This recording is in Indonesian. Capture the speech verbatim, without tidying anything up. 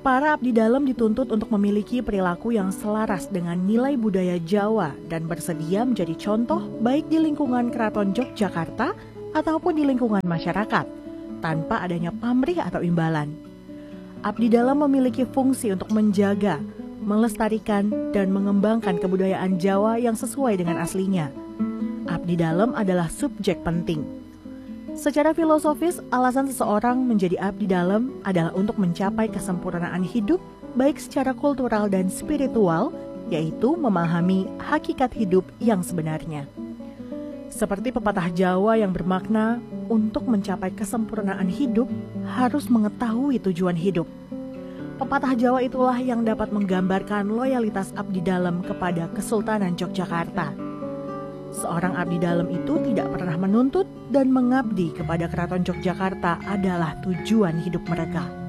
Para abdi dalam dituntut untuk memiliki perilaku yang selaras dengan nilai budaya Jawa dan bersedia menjadi contoh baik di lingkungan Keraton Yogyakarta ataupun di lingkungan masyarakat, tanpa adanya pamrih atau imbalan. Abdi dalam memiliki fungsi untuk menjaga, melestarikan, dan mengembangkan kebudayaan Jawa yang sesuai dengan aslinya. Abdi dalam adalah subjek penting. Secara filosofis, alasan seseorang menjadi abdi dalam adalah untuk mencapai kesempurnaan hidup, baik secara kultural dan spiritual, yaitu memahami hakikat hidup yang sebenarnya. Seperti pepatah Jawa yang bermakna, untuk mencapai kesempurnaan hidup, harus mengetahui tujuan hidup. Pepatah Jawa itulah yang dapat menggambarkan loyalitas abdi dalam kepada Kesultanan Yogyakarta. Seorang abdi dalam itu tidak pernah menuntut dan mengabdi kepada Keraton Yogyakarta adalah tujuan hidup mereka.